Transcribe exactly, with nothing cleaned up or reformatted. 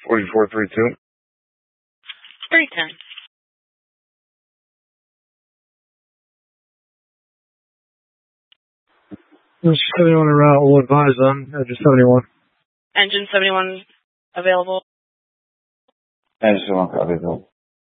forty-four three two. three ten. Engine seventy-one en route. We'll advise on Engine seventy-one. Engine seventy-one available. Engine seventy-one available.